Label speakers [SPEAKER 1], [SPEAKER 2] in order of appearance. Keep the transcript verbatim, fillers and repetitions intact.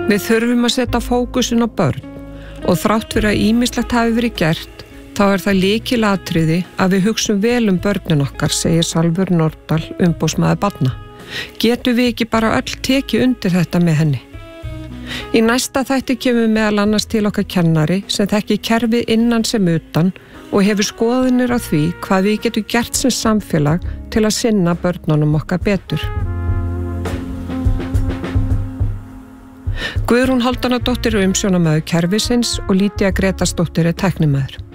[SPEAKER 1] Við þurfum að setja fókusin á börn og þrátt fyrir að ýmislegt hafi verið gert, þá er það lykilatriði að við hugsum vel um börnin okkar, segir Salvör Nordal, umboðsmaður barna. Getum við ekki bara öll tekið undir þetta með henni? Í næsta þætti kemur meðal annars til okkar kennari sem þekkir kerfið innan sem utan og hefur skoðanir á því hvað við getum gert sem samfélag til að sinna börnunum okkar betur. Guðrún Hálfdánardóttir er umsjónarmaður kerfisins og Lýdía Grétarsdóttir er tæknimaður.